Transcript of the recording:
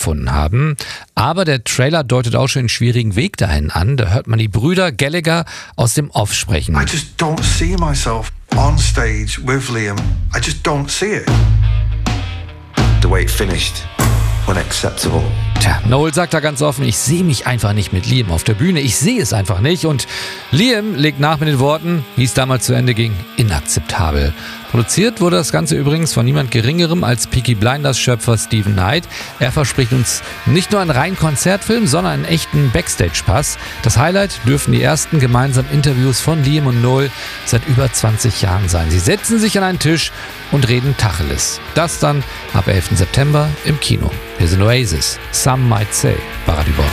gefunden haben. Aber der Trailer deutet auch schon einen schwierigen Weg dahin an. Da hört man die Brüder Gallagher aus dem Off sprechen. I just don't see myself on stage with Liam. I just don't see it. The way it finished, unacceptable. Tja, Noel sagt da ganz offen, ich sehe mich einfach nicht mit Liam auf der Bühne. Ich sehe es einfach nicht. Und Liam legt nach mit den Worten, wie es damals zu Ende ging, inakzeptabel. Produziert wurde das Ganze übrigens von niemand Geringerem als Peaky Blinders Schöpfer Steven Knight. Er verspricht uns nicht nur einen reinen Konzertfilm, sondern einen echten Backstage-Pass. Das Highlight dürfen die ersten gemeinsamen Interviews von Liam und Noel seit über 20 Jahren sein. Sie setzen sich an einen Tisch und reden Tacheles. Das dann ab 11. September im Kino. Wir sind Oasis, Some Might Say, bei Radio Bob.